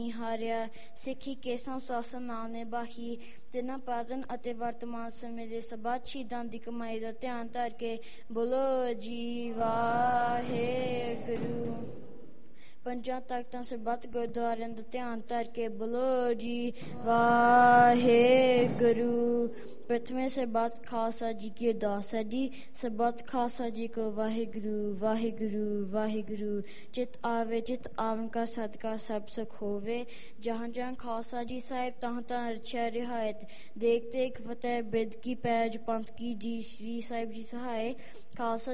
ਹਾਰਿਆ। ਸਿੱਖੀ ਕੇਸਾਂ ਸੁਆਸਾਂ ਨਾਲ ਨਿਭਾਹੀ। ਤਿੰਨਾਂ ਪੁਰਾਤਨ ਅਤੇ ਵਰਤਮਾਨ ਸਮੇਂ ਦੇ ਸਬੱਤ ਸ਼ਹੀਦਾਂ ਦੀ ਕਮਾਈ ਦਾ ਧਿਆਨ ਧਰ ਕੇ ਬੋਲੋ ਜੀ ਵਾਹਿਗੁਰੂ। ਪੰਜਾਂ ਤਖ਼ਤਾਂ ਸਰਬੱਤ ਗੁਰਦੁਆਰਿਆਂ ਦਾ ਧਿਆਨ ਧਰ ਕੇ ਬੋਲੋ ਜੀ ਵਾਹਿਗੁਰੂ। ਪ੍ਰਥਮੇ ਸਰਬੱਤ ਖਾਲਸਾ ਜੀ ਕੀ ਅਰਦਾਸ ਹੈ ਜੀ। ਸਰਬੱਤ ਖਾਲਸਾ ਜੀ ਕੋ ਵਾਹਿਗੁਰੂ ਵਾਹਿਗੁਰੂ ਵਾਹਿਗੁਰੂ। ਚਿਤ ਆਵੇ ਚਿਤ ਆਵਣ ਕਾ ਸਦਕਾ ਸਭ ਸੁਖ ਹੋਵੇ। ਜਹਾਂ ਜਹਾਂ ਖਾਲਸਾ ਜੀ ਸਾਹਿਬ ਤਹਾਂ ਤਹਾਂ ਰਛਿਆ ਰਿਹਾਇਤ। ਦੇਖ ਦੇਖ ਫਤਿਹ ਬਿਰਦ ਕੀ ਪੈਜ ਪੰਥ ਕੀ ਜੀ। ਸ਼੍ਰੀ ਸਾਹਿਬ ਜੀ ਸਹਾਏ। ਖਾਲਸਾ